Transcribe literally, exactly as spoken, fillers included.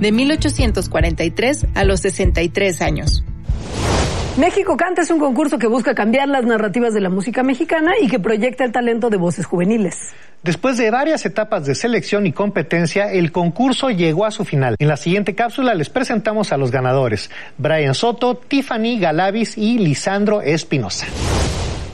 de mil ochocientos cuarenta y tres a los sesenta y tres años. México Canta es un concurso que busca cambiar las narrativas de la música mexicana y que proyecta el talento de voces juveniles. Después de varias etapas de selección y competencia, el concurso llegó a su final. En la siguiente cápsula les presentamos a los ganadores: Brian Soto, Tiffany Galavis y Lisandro Espinosa.